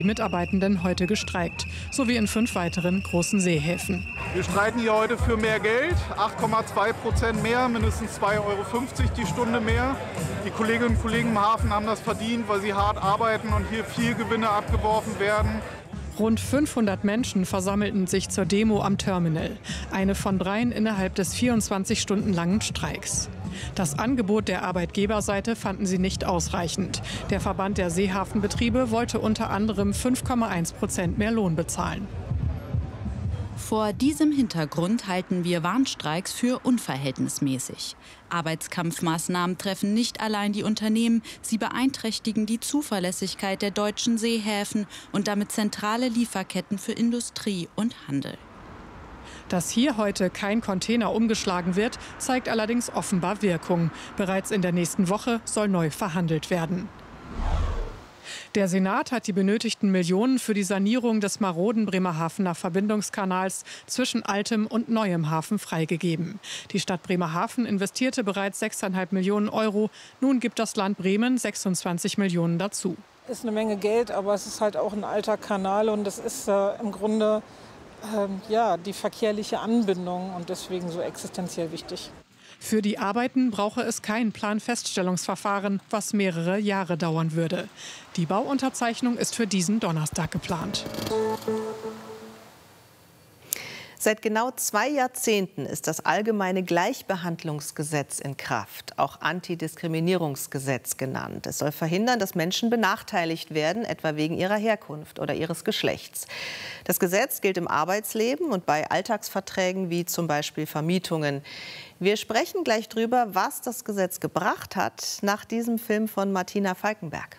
Die Mitarbeitenden heute gestreikt, sowie in 5 weiteren großen Seehäfen. Wir streiten hier heute für mehr Geld, 8,2% mehr, mindestens 2,50 € die Stunde mehr. Die Kolleginnen und Kollegen im Hafen haben das verdient, weil sie hart arbeiten und hier viel Gewinne abgeworfen werden. Rund 500 Menschen versammelten sich zur Demo am Terminal, eine von 3 innerhalb des 24 Stunden langen Streiks. Das Angebot der Arbeitgeberseite fanden sie nicht ausreichend. Der Verband der Seehafenbetriebe wollte unter anderem 5,1% mehr Lohn bezahlen. Vor diesem Hintergrund halten wir Warnstreiks für unverhältnismäßig. Arbeitskampfmaßnahmen treffen nicht allein die Unternehmen, sie beeinträchtigen die Zuverlässigkeit der deutschen Seehäfen und damit zentrale Lieferketten für Industrie und Handel. Dass hier heute kein Container umgeschlagen wird, zeigt allerdings offenbar Wirkung. Bereits in der nächsten Woche soll neu verhandelt werden. Der Senat hat die benötigten Millionen für die Sanierung des maroden Bremerhavener Verbindungskanals zwischen altem und neuem Hafen freigegeben. Die Stadt Bremerhaven investierte bereits 6,5 Millionen €. Nun gibt das Land Bremen 26 Millionen dazu. Es ist eine Menge Geld, aber es ist halt auch ein alter Kanal und das ist im Grunde die verkehrliche Anbindung und deswegen so existenziell wichtig. Für die Arbeiten brauche es kein Planfeststellungsverfahren, was mehrere Jahre dauern würde. Die Bauunterzeichnung ist für diesen Donnerstag geplant. Seit genau 2 Jahrzehnten ist das Allgemeine Gleichbehandlungsgesetz in Kraft, auch Antidiskriminierungsgesetz genannt. Es soll verhindern, dass Menschen benachteiligt werden, etwa wegen ihrer Herkunft oder ihres Geschlechts. Das Gesetz gilt im Arbeitsleben und bei Alltagsverträgen wie zum Beispiel Vermietungen. Wir sprechen gleich drüber, was das Gesetz gebracht hat, nach diesem Film von Martina Falkenberg.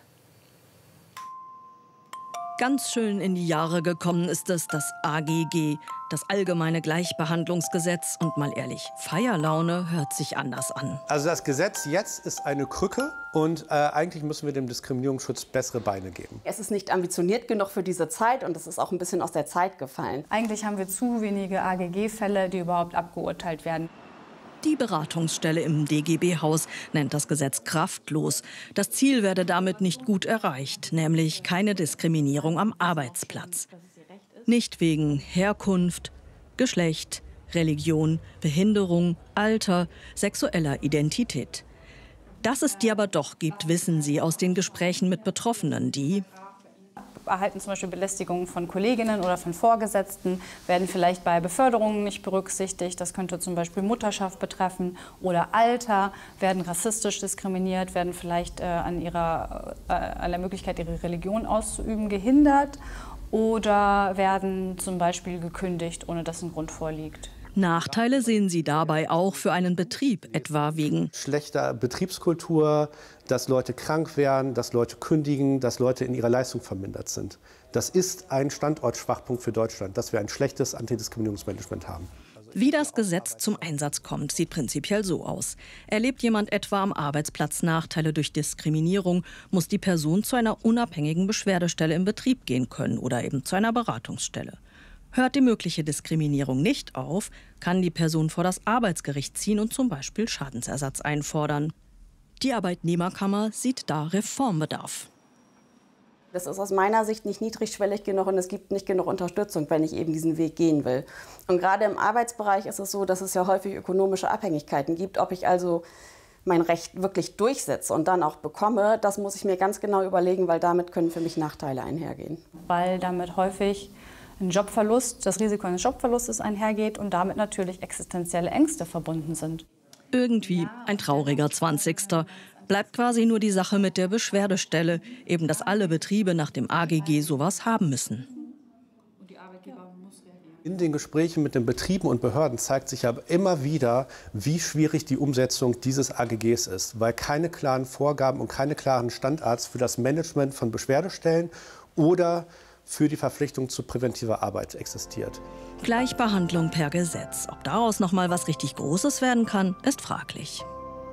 Ganz schön in die Jahre gekommen ist es, das AGG, das Allgemeine Gleichbehandlungsgesetz. Und mal ehrlich, Feierlaune hört sich anders an. Also das Gesetz jetzt ist eine Krücke und eigentlich müssen wir dem Diskriminierungsschutz bessere Beine geben. Es ist nicht ambitioniert genug für diese Zeit und es ist auch ein bisschen aus der Zeit gefallen. Eigentlich haben wir zu wenige AGG-Fälle, die überhaupt abgeurteilt werden. Die Beratungsstelle im DGB-Haus nennt das Gesetz kraftlos. Das Ziel werde damit nicht gut erreicht, nämlich keine Diskriminierung am Arbeitsplatz. Nicht wegen Herkunft, Geschlecht, Religion, Behinderung, Alter, sexueller Identität. Dass es die aber doch gibt, wissen sie aus den Gesprächen mit Betroffenen, die erhalten zum Beispiel Belästigungen von Kolleginnen oder von Vorgesetzten, werden vielleicht bei Beförderungen nicht berücksichtigt. Das könnte zum Beispiel Mutterschaft betreffen oder Alter, werden rassistisch diskriminiert, werden vielleicht an der Möglichkeit, ihre Religion auszuüben, gehindert oder werden zum Beispiel gekündigt, ohne dass ein Grund vorliegt. Nachteile sehen sie dabei auch für einen Betrieb, etwa wegen schlechter Betriebskultur, dass Leute krank werden, dass Leute kündigen, dass Leute in ihrer Leistung vermindert sind. Das ist ein Standortschwachpunkt für Deutschland, dass wir ein schlechtes Antidiskriminierungsmanagement haben. Wie das Gesetz zum Einsatz kommt, sieht prinzipiell so aus. Erlebt jemand etwa am Arbeitsplatz Nachteile durch Diskriminierung, muss die Person zu einer unabhängigen Beschwerdestelle im Betrieb gehen können oder eben zu einer Beratungsstelle. Hört die mögliche Diskriminierung nicht auf, kann die Person vor das Arbeitsgericht ziehen und zum Beispiel Schadensersatz einfordern. Die Arbeitnehmerkammer sieht da Reformbedarf. Das ist aus meiner Sicht nicht niedrigschwellig genug und es gibt nicht genug Unterstützung, wenn ich eben diesen Weg gehen will. Und gerade im Arbeitsbereich ist es so, dass es ja häufig ökonomische Abhängigkeiten gibt. Ob ich also mein Recht wirklich durchsetze und dann auch bekomme, das muss ich mir ganz genau überlegen, weil damit können für mich Nachteile einhergehen. Weil damit häufig ein Jobverlust, das Risiko eines Jobverlustes einhergeht und damit natürlich existenzielle Ängste verbunden sind. Irgendwie ein trauriger 20. Bleibt quasi nur die Sache mit der Beschwerdestelle, eben dass alle Betriebe nach dem AGG sowas haben müssen. In den Gesprächen mit den Betrieben und Behörden zeigt sich aber immer wieder, wie schwierig die Umsetzung dieses AGGs ist, weil keine klaren Vorgaben und keine klaren Standards für das Management von Beschwerdestellen oder für die Verpflichtung zu präventiver Arbeit existiert. Gleichbehandlung per Gesetz. Ob daraus noch mal was richtig Großes werden kann, ist fraglich.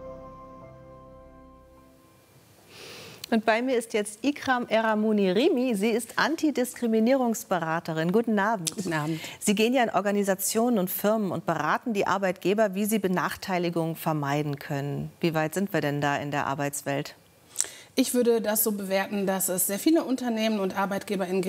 Und bei mir ist jetzt Ikram Eramouni-Rimi. Sie ist Antidiskriminierungsberaterin. Guten Abend. Guten Abend. Sie gehen ja in Organisationen und Firmen und beraten die Arbeitgeber, wie sie Benachteiligungen vermeiden können. Wie weit sind wir denn da in der Arbeitswelt? Ich würde das so bewerten, dass es sehr viele Unternehmen und ArbeitgeberInnen gibt,